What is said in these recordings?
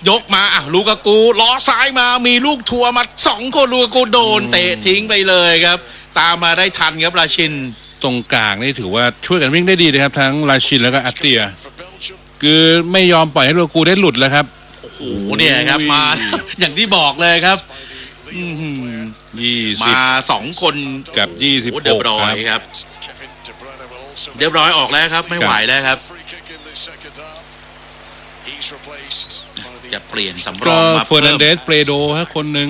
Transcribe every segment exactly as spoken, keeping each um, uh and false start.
ยกมาอ่ะลูกากูล้อซ้ายมามีลูกทัวร์มาสองคนลูกากูโดนเตะทิ้งไปเลยครับตามมาได้ทันครับราชินตรงกลางนี่ถือว่าช่วยกันวิ่งได้ดีนะครับทั้งราชินแล้วก็อาเตียคือไม่ยอมปล่อยให้ลูกากูได้หลุดแล้วครับโอ้โหเนี่ยครับมาอย่างที่บอกเลยครับยี่สิบมาสองคนกับยี่สิบหกครับเรียบร้อยออกแล้วครับไม่ไหวแล้วครับจะเปลี่ยนสำรองมาเฟอร์นันเดสเปรโดครับคนหนึ่ง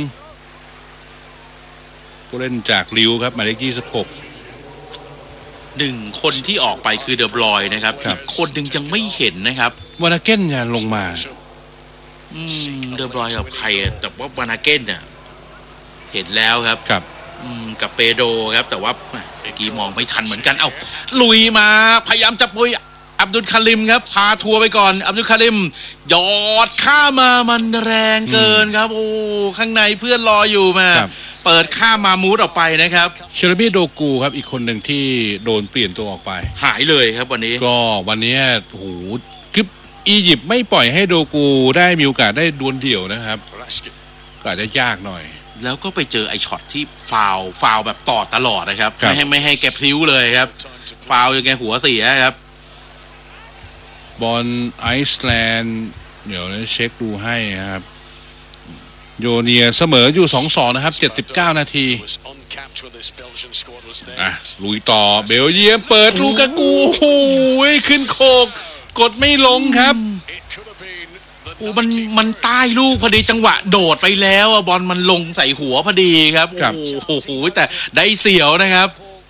ผู้เล่นจากลิวครับหมายเลขยี่สิบหกหนึ่งคนที่ออกไปคือเดอบรอยนะครับอีกคนหนึ่งยังไม่เห็นนะครับวานาเก้นยันลงมาอืมเดอบรอยกับใครแต่ว่าวานาเก้นเนี่ยเห็นแล้วครับกับอืมกับเปโดครับแต่ว่าเมื่อกี้มองไม่ทันเหมือนกันเอ้าลุยมาพยายามจับปุยอับดุลคาริมครับพาทัวร์ไปก่อนอับดุลคาริมยอดข้ามามันแรงเกินครับโอ้ข้างในเพื่อนรออยู่มาเปิดข้ามามูดออกไปนะครับเชอร์บี้โดกูครับอีกคนหนึ่งที่โดนเปลี่ยนตัวออกไปหายเลยครับวันนี้ก็วันนี้โอ้โหคืออียิปต์ไม่ปล่อยให้โดกูได้มีโอกาสได้ดวลเดี่ยวนะครับก็อาจจะยากหน่อยแล้วก็ไปเจอไอช็อตที่ฟาวฟาวแบบต่อตลอดนะครับไม่ให้ไม่ให้แกพลิ้วเลยครับฟาวจนแกหัวเสียครับบอลไอซ์แลนด์เดี๋ยวเช็คดูให้ครับโยเนียเสมออยู่ สองสอง นะครับเจ็ดสิบเก้านาทีอ่ะลุยต่อเบลเยียมเปิดลูกากูหูยขึ้นโคกกดไม่ลงครับโอ้มันมันใต้ลูกพอดีจังหวะโดดไปแล้วบอลมันลงใส่หัวพอดีครับโอ้โหแต่ได้เสียวนะครับ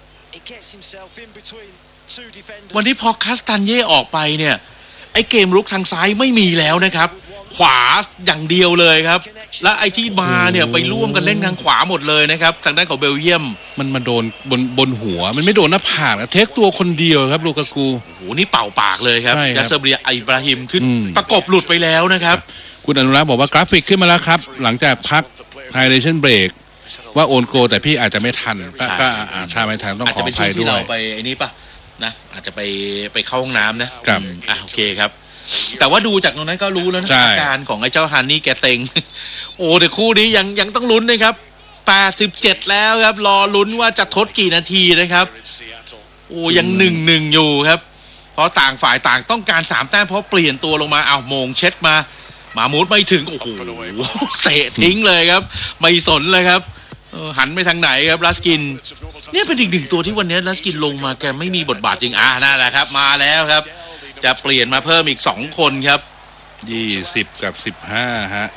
วันที่พอคัสตันเย่ออกไปเนี่ยไอเกมลุกทางซ้ายไม่มีแล้วนะครับขวาอย่างเดียวเลยครับและไอที่มาเนี่ยไปร่วมกันเล่นทางขวาหมดเลยนะครับทางด้านของเบลเยียมมันมาโดนบนบนหัวมันไม่โดนหน้าผากเทคตัวคนเดียวครับลูกากูโอ้โหนี่เป่าปากเลยครับยาเซเบียอิบราฮิมขึ้นประกบหลุดไปแล้วนะครับคุณอนุรักษ์บอกว่ากราฟิกขึ้นมาแล้วครับหลังจากพักไฮเดชั่นเบรกว่าโอนโกแต่พี่อาจจะไม่ทันก็ถ้าไม่ทันต้องขออภัยด้วยอาจจะเป็นช่วงที่เราไปไอ้นี้ป่ะนะอาจจะไปไปเข้าห้องน้ำนะครับอ่ะโอเคครับแต่ว่าดูจากตรงนั้นก็รู้แล้วนะอาการของไอ้เจ้าฮันนี่แกเต็งโอ้แต่คู่นี้ยังยังต้องลุ้นนะครับแปดสิบเจ็ดแล้วครับรอลุ้นว่าจะทดกี่นาทีนะครับโอ้ยังหนึ่งหนึ่งอยู่ครับเพราะต่างฝ่ายต่างต้องการสามแต้มเพราะเปลี่ยนตัวลงมาเอาโมงเช็ดมามามูดไม่ถึงโอ้โหเตะทิ้งเลยครับไม่สนเลยครับหันไปทางไหนครับลัสกินเนี่ยเป็นอีกหนึ่งตัวที่วันนี้ลัสกินลงมาแกไม่มีบทบาทจริงอ่านั่นแหละครับมาแล้วครับจะเปลี่ยนมาเพิ่มอีกสองคนครับยี่สิบกับสิบห้าฮะ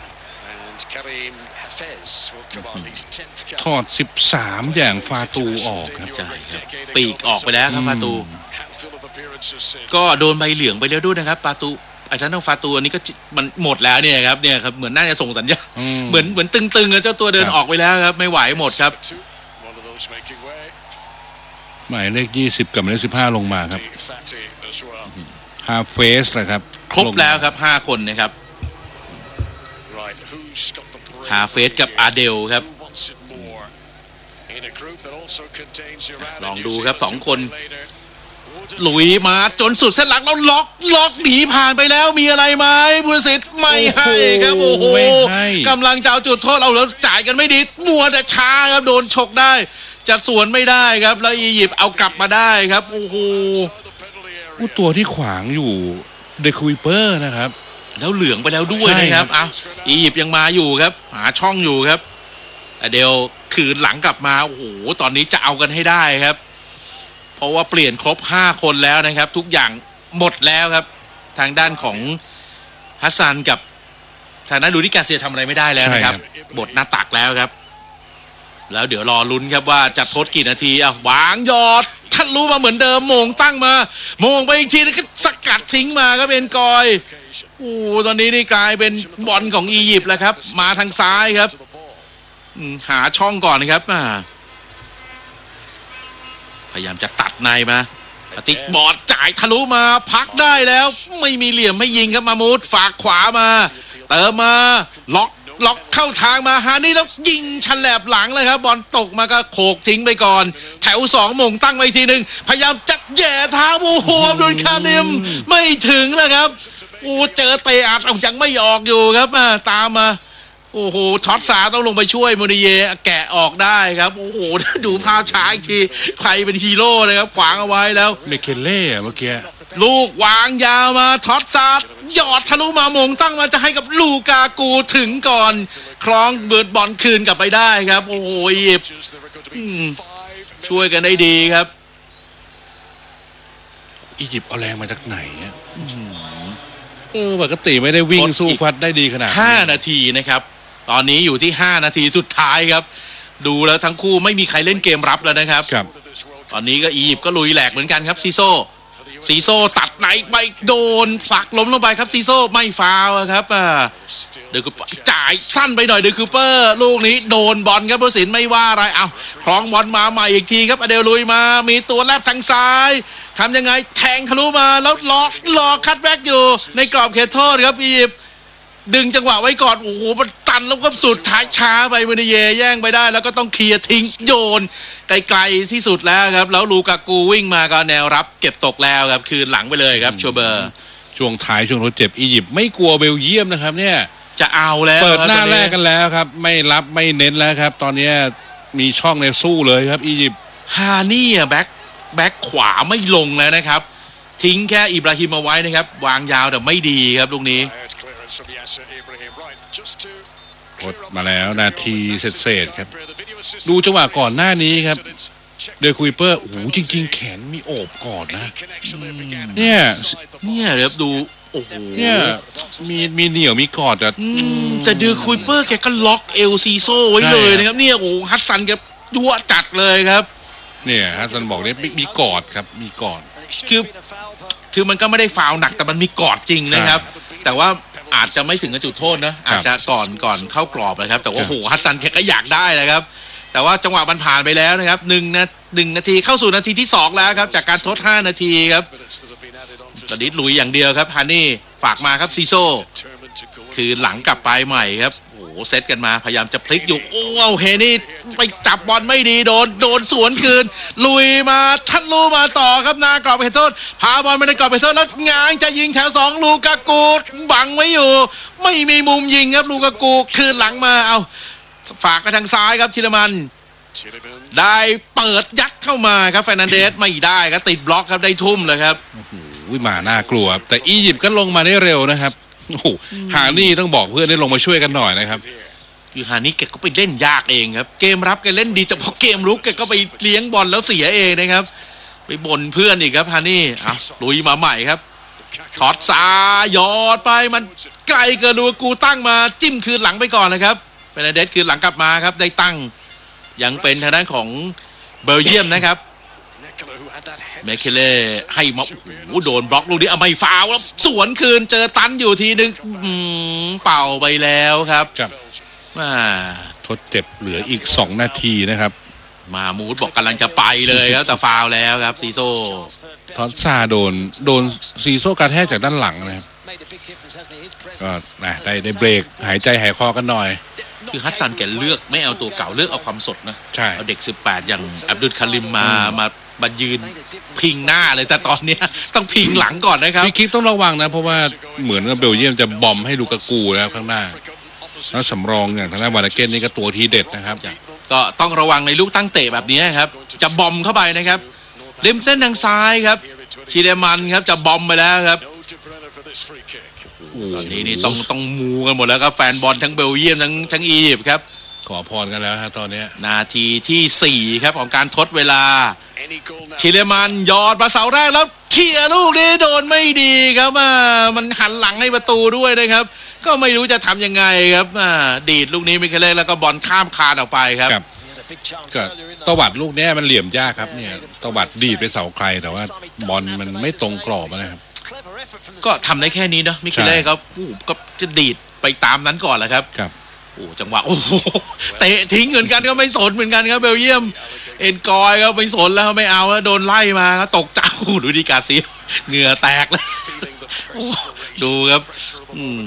ถอดสิบสามอย่างฟาตูออกครับใช่ครับปีกออกไปแล้วครับฟาตูก็โดนใบเหลืองไปแล้วด้วยนะครับฟาตูไอ้ท่านต้องฟาตูอันนี้ก็มันหมดแล้วเนี่ยครับเนี่ยครับเหมือนน่าจะส่งสัญญาณเหมือนเหมือนตึงๆเจ้าตัวเดินออกไปแล้วครับไม่ไหวหมดครับหมายเลขยี่สิบกับหมายเลขสิบห้าลงมาครับฮาเฟสนะครับครบแล้วครับห้าคนนะครับฮาเฟสกับอาเดลครับลองดูครับสองคนหลุยมาจนสุดเส้นหลังแล้วล็อกล็อกหนีผ่านไปแล้วมีอะไรไหมบุรสิทธิ์ไม่ให้ครับโอ้โหกำลังจะเอาจุดโทษเอาแล้วจ่ายกันไม่ดีมัวแต่ช้าครับโดนฉกได้จะสวนไม่ได้ครับแล้วอียิปต์เอากลับมาได้ครับโอ้โหตัวที่ขวางอยู่เดคูเปอร์นะครับแล้วเหลืองไปแล้วด้วยนะครับอ่ะอียิปต์ยังมาอยู่ครับหาช่องอยู่ครับแต่เดลคืนหลังกลับมาโอ้โหตอนนี้จะเอากันให้ได้ครับเพราะว่าเปลี่ยนครบห้าคนแล้วนะครับทุกอย่างหมดแล้วครับทางด้านของฮัสซันกับทางด้านลูดิกาเซียทำอะไรไม่ได้แล้วนะครับบทหน้าตักแล้วครับแล้วเดี๋ยวรอลุ้นครับว่าจะทดกี่นาทีอ่ะวางยอดท่านรู้มาเหมือนเดิมโมงตั้งมาโมงไปอีกทีแล้วก็สกัดทิ้งมาก็เป็นกอยโอ้ตอนนี้นี่กลายเป็นบอลของอียิปต์แล้วครับมาทางซ้ายครับหาช่องก่อนนะครับพยายามจะตัดในมาติดบอดจ่ายทะลุมาพักได้แล้วไม่มีเหลี่ยมไม่ยิงครับมามูดฝากขวามาเติมมาล็อกล็อกเข้าทางมาฮานี่แล้วยิงฉลับหลังเลยครับบอลตกมาก็โขกทิ้งไปก่อนแถวสองมงตั้งไว้ทีหนึ่งพยายามจัดแย่เท้าโอ้โหอับดุลคาริมไม่ถึงเลยครับโอ้เจอเตะอัดเอายังไม่ออกอยู่ครับมาตามมาโอ้โหท็อตซาต้องลงไปช่วยมูนิเยแกะออกได้ครับโอ้โหดูภาพช้าอีกทีใครเป็นฮีโร่นะครับขวางเอาไว้แล้วเมเคเล่อะเมื่อกี้ลูกวางยาวมาท็อตซาหยอดทะลุมามงตั้งมาจะให้กับลูกากูถึงก่อนคล้องเบิร์ดบอลคืนกลับไปได้ครับโอ้โหหยิบช่วยกันได้ดีครับอียิปต์เอาแรงมาจากไหนอะเออปกติไม่ได้วิ่งสู้ฟัดได้ดีขนาดนี้ห้านาทีนะครับตอนนี้อยู่ที่ห้านาทีสุดท้ายครับดูแล้วทั้งคู่ไม่มีใครเล่นเกมรับแล้วนะครับครับตอนนี้ก็อียิปต์ก็ลุยแหลกเหมือนกันครับซีโซซีโซตัดไหนไปโดนผลักล้มลงไปครับซีโซไม่ฟาวครับอ่าเดอะคูเปอร์จ่ายสั้นไปหน่อยเดอะคูเปอร์ลูกนี้โดนบอลครับผู้สินไม่ว่าอะไรเอาคล้องบอลมาใหม่อีกทีครับอเดลลุยมามีตัวแลบทางซ้ายทำยังไงแทงทะลุมาแล้วล็อกล็อกคัตแบ็กอยู่ในกรอบเขตโทษครับอียิปต์ดึงจังหวะไว้ก่อนโอ้โหมันตันแล้วก็สุดท้ายช้าไปมูนิเยแย่งไปได้แล้วก็ต้องเคลียร์ทิ้งโยนไกลๆที่สุดแล้วครับแล้วลูกากูวิ่งมาก็แนวรับเก็บตกแล้วครับคืนหลังไปเลยครับโชเบอร์ช่วงท้ายช่วงทดเจ็บอียิปต์ไม่กลัวเบลเยียมนะครับเนี่ยจะเอาแล้วเปิดหน้าแรกกันแล้วครับไม่รับไม่เน้นแล้วครับตอนนี้มีช่องในสู้เลยครับอียิปต์ฮานี่แบ็คแบ็คขวาไม่ลงแล้วนะครับทิ้งแค่อิบราฮิมเอาไว้นะครับวางยาวแต่ไม่ดีครับลูกนี้กดมาแล้วนาทีเศษๆครับดูจังหวะก่อนหน้านี้ครับเดอะคูเปอร์โอ้โหจริงๆแขนมีโอบกอดนะเนี่ยเนี่ยครับดูโอ้โหเนี่ยมีมีเหนียวมีกอดแต่แต่เดอะคูเปอร์แกก็ล็อกเอลซีโซไว้เลยนะครับเนี่ยโอ้ฮัตซันแกยั่วจัดเลยครับเนี่ยฮัตซันบอกเนี่ยมีกอดครับมีกอดคือคือมันก็ไม่ได้ฟาวหนักแต่มันมีกอดจริงนะครับแต่ว่าอาจจะไม่ถึงกับจุดโทษนะอาจจะก่อนก่อนเข้ากรอบนะครับแต่ว่าโหฮัตซันแกก็อยากได้นะครับแต่ว่าจังหวะมันผ่านไปแล้วนะครับหนึ่งนะหนึ่งนาทีเข้าสู่นาทีที่สองแล้วครับจากการทดห้านาทีครับตอนนี้ลุยอย่างเดียวครับฮันนี่ฝากมาครับซีโซคือหลังกลับไปใหม่ครับโอ้โหเซตกันมาพยายามจะพลิกอยู่โอ้โหเฮนี่ไปจับบอลไม่ดีโดนโดนสวนคืนลุยมาทัดลูมาต่อครับนากรอบเขตโทษพาบอลมาในกรอบเขตโทษแล้วง้างจะยิงแถวสองลูกากูบังไว้อยู่ไม่มีมุมยิงครับลูกากูคืนหลังมาเอาฝากไปทางซ้ายครับชิลมันได้เปิดยัดเข้ามาครับเฟร์นันเดสไม่ได้ครับติดบล็อกครับได้ทุ่มเลยครับวิมาน่ากลัวแต่อียิปต์ก็ลงมาได้เร็วนะครับโอ้โหฮานี่ต้องบอกเพื่อนได้ลงมาช่วยกันหน่อยนะครับคือฮานี่แกก็ไปเล่นยากเองครับเกมรับแกเล่นดีแต่พอเกมรุกแกก็ไปเลี้ยงบอลแล้วเสียเองนะครับไปบ่นเพื่อนอีกครับฮานี่อ่ะลุยมาใหม่ครับถอดซ้ายยอดไปมันไกลเกินลูกูตั้งมาจิ้มคืนหลังไปก่อนนะครับเฟร์นันเดสคืนหลังกลับมาครับได้ตั้งยังเป็นทางด้านของเบลเยียมนะครับเมเคเล่ให้มาโอ้โหโดนบล็อกลูกนี้เอาไม่ฟาวแล้วสวนคืนเจอตันอยู่ทีนึงเป่าไปแล้วครับมาทดเจ็บเหลืออีกสองนาทีนะครับมามูดบอกกำลังจะไปเลยครับแต่ฟาวแล้วครับซีโซทอสซาโดนโดนซีโซกระแทกจากด้านหลังนะครับก็นะได้ได้เบรกหายใจหายคอกันหน่อยคือฮัตซันแกเลือกไม่เอาตัวเก่าเลือกเอาความสดนะใช่เอาเด็กสิบแปดอย่างอับดุลคาริมมามามายืนพิงหน้าเลยแต่ตอนนี้ต้องพิงหลังก่อนนะครับพี่คิดต้องระวังนะเพราะว่าเหมือนกับเบลเยียมจะบอมให้ลูกากูแล้วข้างหน้าแล้วสำรองอย่างทางด้านวานาเกนนี่ก็ตัวทีเด็ดนะครับก็ต้องระวังในลูกตั้งเตะแบบนี้ครับจะบอมเข้าไปนะครับริมเส้นทางซ้ายครับชิเลมันครับจะบอมไปแล้วครับตอนนี้นี่ต้องต้องมูกันหมดแล้วครับแฟนบอลทั้งเบลเยียมทั้งทั้งอียิปต์ครับขอพรกันแล้วฮะตอนนี้นาทีที่สี่ครับของการทดเวลาชิเลมันยอดมาเสาแรกแล้วเขี่ยลูกนี้โดนไม่ดีครับมันหันหลังให้ประตูด้วยนะครับก็ไม่รู้จะทำยังไงครับดีดลูกนี้ไม่เคยเล่นแล้วก็บอลข้ามคานออกไปครับก็ตวัดลูกนี้มันเหลี่ยมยากครับเนี่ยตวัดดีดไปเสาไกลแต่ว่าบอลมันไม่ตรงกรอบนะครับก็ทำได้แค่นี้เนาะมิเคเล่ครับก็จะดีดไปตามนั้นก่อนแหละครับครับโอ้จังหวะโอ้โหเตะทิ้งเหมือนกันก็ไม่สนเหมือนกันครับเบลเยียมเอ็นกอยครับไม่สนแล้วไม่เอาแล้วโดนไล่มาก็ตกเจ้าดูดีกาเซียเหงื่อแตกแล้วดูครับอืม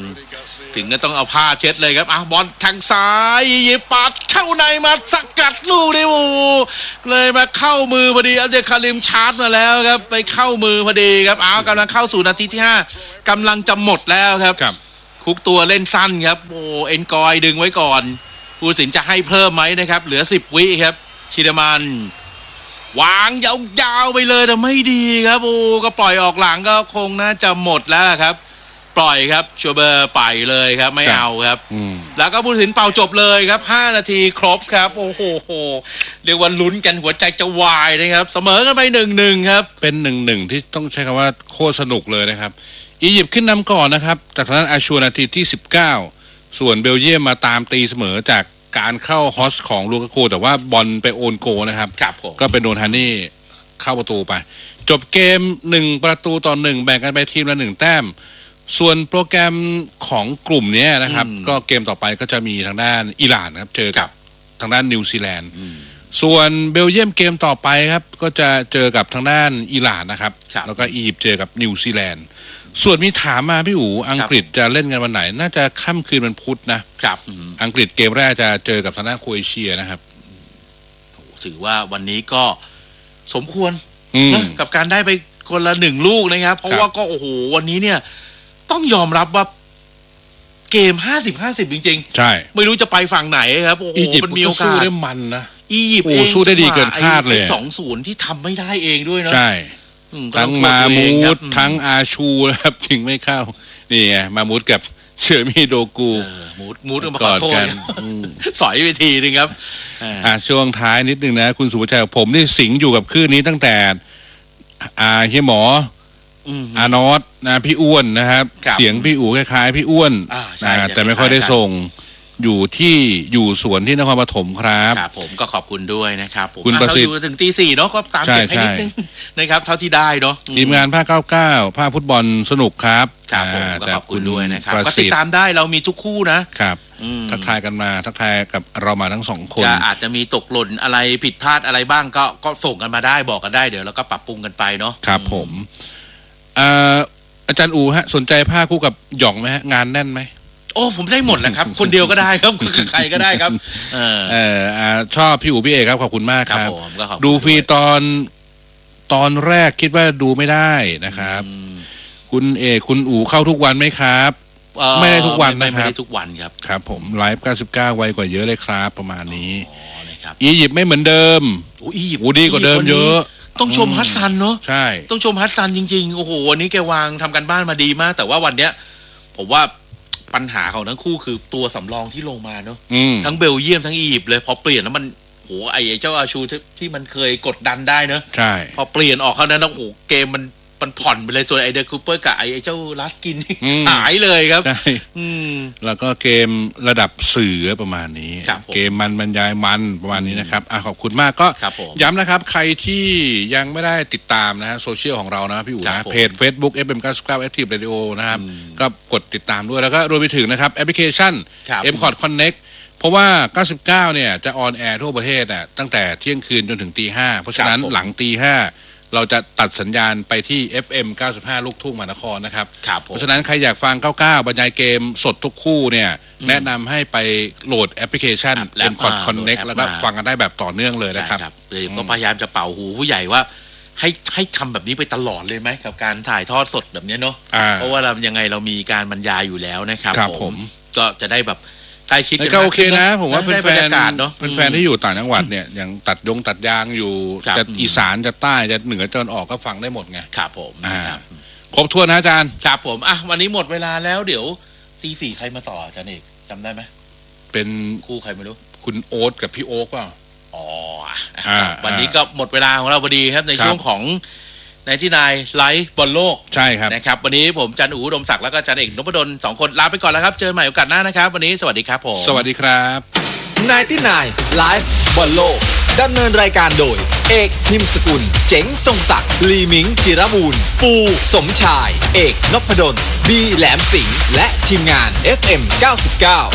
ถึงก็ต้องเอาผ้าเช็ดเลยครับอ่ะบอลทางซ้ายอียิปต์ปัดเข้าในมาสกัดลูกนี่โอ้เลยมาเข้ามือพอดีอับเดลคาริมชาร์จมาแล้วครับไปเข้ามือพอดีครับอ้าวกำลังเข้าสู่นาทีที่ห้ากำลังจะหมดแล้วครับคุกตัวเล่นสั้นครับโอ้เอ็นกอยดึงไว้ก่อนผู้ตัดสินจะให้เพิ่มไหมนะครับเหลือสิบวิครับชิดามันวางยาวๆไปเลยแต่ไม่ดีครับโอ้ก็ปล่อยออกหลังก็คงน่าจะหมดแล้วครับปล่อยครับชัวเบอร์ไปเลยครับไม่เอาครับแล้วก็ผู้ตัดสินเป่าจบเลยครับห้านาทีครบครับโอ้โหเรียกว่าลุ้นกันหัวใจจะวายนะครับเสมอกันไปหนึ่งหนึ่งครับเป็นหนึ่งหนึ่งที่ต้องใช้คำว่าโคตรสนุกเลยนะครับอียิปต์ขึ้นนำก่อนนะครับจากนั้นอาชัวนาทีที่สิบเก้าส่วนเบลเยียมมาตามตีเสมอจากการเข้าฮอสของลูกากูแต่ว่าบอลไปโอนโกนะครับก็เป็นโดนฮานี่เข้าประตูไปจบเกมหนึ่งประตูต่อหนึ่งแบ่งกันไปทีมละหนึ่งแต้มส่วนโปรแกรมของกลุ่มนี้นะครับก็เกมต่อไปก็จะมีทางด้านอิหร่านครับเจอกับทางด้านนิวซีแลนด์ส่วนเบลเยียมเกมต่อไปครับก็จะเจอกับทางด้านอิหร่านนะครับแล้วก็อียิปต์เจอกับนิวซีแลนด์ส่วนมีถามมาพี่อู๋อังกฤษจะเล่นกันวันไหนน่าจะค่ำคืนวันพุธนะครับอังกฤษเกมแรกจะเจอกับทางด้านโครเอเชียนะครับถือว่าวันนี้ก็สมควรนะกับการได้ไปคนละหนึ่งลูกนะครับเพราะว่าก็โอ้โหวันนี้เนี่ยต้องยอมรับว่าเกมห้าสิบ ห้าสิบจริงๆใช่ไม่รู้จะไปฝั่งไหนครับโอ้โหมันมีโอกาสสู้ได้มันนะอียิปต์เองสู้ได้ดีเกินคาดเลยสองศูนย์ที่ทำไม่ได้เองด้วยนะใช่ทั้งมามูดทั้งอาชูนะครับถึงไม่เข้านี่ไงมามูดกับเชอร์มีโดกูมูดมูดมาขอโทษสอยไปทีนึงครับอ่าช่วงท้ายนิดนึงนะคุณสุภชัยผมนี่สิงอยู่กับคลื่นนี้ตั้งแต่อาเฮียหมออานอสนะพี่อ้วนนะครับเสียงพี่อู๋คล้ายๆพี่อ้วนแต่ไม่ค่อยได้ส่งอยู่ที่อยู่สวนที่นครปฐมครับครับผมก็ขอบคุณด้วยนะครับคุณประสิทธิ์ถึงตีสี่เนาะก็ตามเก็บให้นิดนึงนะครับเท่าที่ได้เนาะทีมงานภาคเก้าเก้าภาคฟุตบอลสนุกครับครับผมก็ขอบคุณด้วยนะครับก็ติดตามได้เรามีทุกคู่นะครับทักทายกันมาทักทายกับเรามาทั้งสองคนอาจจะมีตกหล่นอะไรผิดพลาดอะไรบ้างก็ก็ส่งกันมาได้บอกกันได้เดี๋ยวเราก็ปรับปรุงกันไปเนาะครับผมอาจารย์อูฮะสนใจผ้าคู่กับหย่องไหมฮะงานแน่นไหมโอ้ผมได้หมดแหละครับคนเดียวก็ได้ครับใครก็ได้ครับเออเออชอบพี่อูพี่เอกครับขอบคุณมากครับดูฟรีตอนตอนแรกคิดว่าดูไม่ได้นะครับคุณเอกคุณอูเข้าทุกวันไหมครับไม่ได้ทุกวันนะครับไม่ได้ทุกวันครับครับผมไลฟ์เก้าสิบเก้าไวกว่าเยอะเลยครับประมาณนี้อียิปต์ไม่เหมือนเดิมอียิปต์ดีกว่าเดิมเยอะต้องชมฮัสซันเนาะใช่ต้องชมฮัสซันจริงๆโอ้โหวันนี้แกวางทำกันบ้านมาดีมากแต่ว่าวันเนี้ยผมว่าปัญหาของทั้งคู่คือตัวสำรองที่ลงมาเนาะทั้งเบลเยียมทั้งอียิปต์เลยพอเปลี่ยนแล้วมันโหไอ้เจ้าอาชูที่มันเคยกดดันได้เนาะใช่พอเปลี่ยนออกเขานั้นแล้วโหเกมมันมันผ่อนไปเลยส่วนไอเดอร์คูเปอร์กับไอเจ้าลัสกินหายเลยครับใช่แล้วก็เกมระดับสื่อประมาณนี้เกมมันบรรยายมันประมาณนี้นะครับอ่ะขอบคุณมากก็ย้ำนะครับใครที่ยังไม่ได้ติดตามนะฮะโซเชียลของเรานะพี่อู๋นะเพจ Facebook เอฟ เอ็ม เก้าสิบเก้า Active Radio นะครับก็กดติดตามด้วยแล้วก็รวมไปถึงนะครับแอปพลิเคชัน เอ็ม คอร์ด Connect เพราะว่าเก้าสิบเก้าเนี่ยจะออนแอร์ทั่วประเทศอ่ะตั้งแต่เที่ยงคืนจนถึงตีห้าเพราะฉะนั้นหลังตีห้าเราจะตัดสัญญาณไปที่ เอฟ เอ็ม เก้าสิบห้า ลูกทุ่งมหานครนะครับเพราะฉะนั้นใครอยากฟังเก้าสิบเก้าบรรยายเกมสดทุกคู่เนี่ยแนะนำให้ไปโหลดแอปพลิเคชัน เอ็ม คอร์ด Connect แล้วก็ฟังกันได้แบบต่อเนื่องเลยนะครับเลยก็พยายามจะเป่าหูผู้ใหญ่ว่าให้ให้ทำแบบนี้ไปตลอดเลยไหมกับการถ่ายทอดสดแบบนี้เนาะเพราะว่าเรายังไงเรามีการบรรยายอยู่แล้วนะครับผมก็จะได้แบบใกล้ชิดกันก็โอเคนะผมว่าแฟนๆเนาะแฟนๆที่อยู่ต่างจังหวัดเนี่ยอย่างตัดยงตัดยางอยู่จะอีสานจะใต้จะเหนือจะออกก็ฟังได้หมดไงครับผมครบถ้วนนะอาจารย์ครับผมอ่ะวันนี้หมดเวลาแล้วเดี๋ยวตีสี่ใครมาต่ออาจารย์เอกจำได้ไหมเป็นคู่ใครไม่รู้คุณโอ๊ตกับพี่โอ๊กเปล่าอ๋อวันนี้ก็หมดเวลาของเราพอดีครับในช่วงของในที่นายไลฟ์บอลโลกใช่ครับนะครับวันนี้ผมจันอู๋ดมศักดิ์แล้วก็จันเอกนพดลสองคนลาไปก่อนแล้วครับเจอกันใหม่โอกาสหน้านะครับวันนี้สวัสดีครับผมสวัสดีครับนายที่นายไลฟ์บอลโลกดำเนินรายการโดยเอกพิมพ์สกุลเจ๋งทรงศักดิ์ลีมิงจิรบูรณ์ปูสมชายเอกนพดลบีแหลมสิงห์และทีมงาน เอฟ เอ็ม เก้าสิบเก้า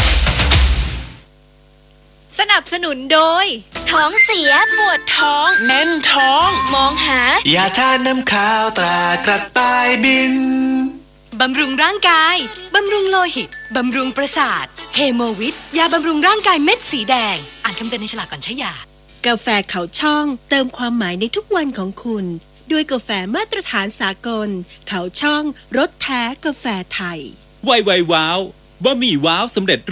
สนับสนุนโดยท้องเสียปวดท้องแน่นท้องมองหายาทานน้ำขาวตรากระต่ายบินบำรุงร่างกาย บำรุงโลหิต บำรุงประสาท เฮโมวิตยาบำรุงร่างกายเม็ดสีแดง อ่านคำเตือนในฉลากก่อนใช้ยากาแฟเขาช่องเติมความหมายในทุกวันของคุณด้วยกาแฟมาตรฐานสากลเขาช่องรสแท้กาแฟไทยไวไวว้าวบะหมี่ว้าวสำเร็จ